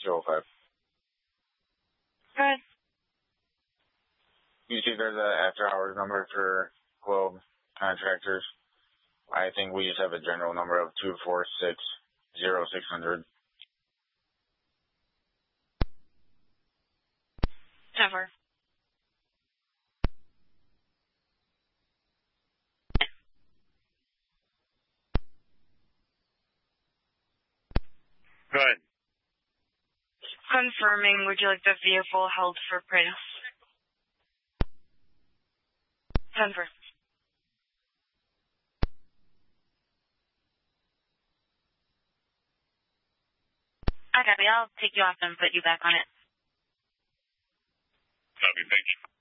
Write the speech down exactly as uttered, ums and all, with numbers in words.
two oh five. Go ahead. You see there's an after-hours number for Globe contractors. I think we just have a general number of two four six zero six hundred. Never. Go ahead. Confirming, would you like the vehicle held for price? Denver. I got it. I'll take you off and put you back on it. Copy. Thank you.